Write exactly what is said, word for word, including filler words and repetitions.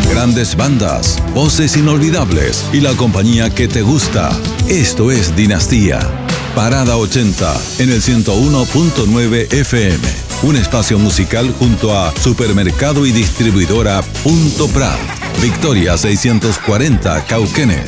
Grandes bandas, voces inolvidables y la compañía que te gusta. Esto es Dinastía. Parada ochenta en el ciento uno punto nueve F M. Un espacio musical junto a Supermercado y Distribuidora Punto Prat. Victoria seiscientos cuarenta Cauquenes.